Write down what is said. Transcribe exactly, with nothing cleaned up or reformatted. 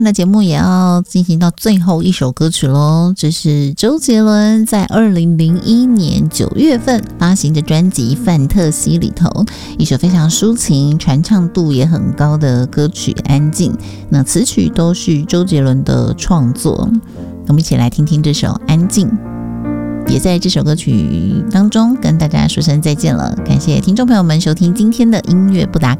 那节目也要进行到最后一首歌曲咯，这是周杰伦在二零零一年九月份发行的专辑《范特西》里头一首非常抒情、传唱度也很高的歌曲《安静》。那词曲都是周杰伦的创作，我们一起来听听这首《安静》。也在这首歌曲当中跟大家说声再见了，感谢听众朋友们收听今天的音乐不打